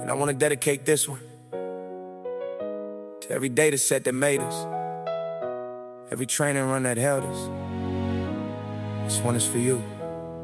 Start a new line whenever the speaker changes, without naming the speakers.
And I wanna dedicate this one to every data set that made us, every training run that held us. This one is for you.